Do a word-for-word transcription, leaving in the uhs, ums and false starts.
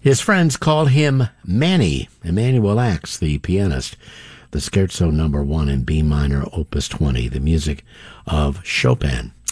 His friends called him Manny. Emanuel Ax, the pianist. The Scherzo number one in B minor, opus twenty, the music of Chopin.